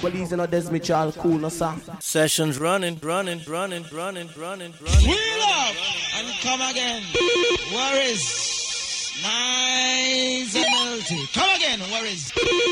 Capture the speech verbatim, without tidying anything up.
Well, easy no Des Mitchell, cool no sir. Sessions running, running, running, running, running, running. Wheel up and come again. Where is nice and melty? Come again, where is?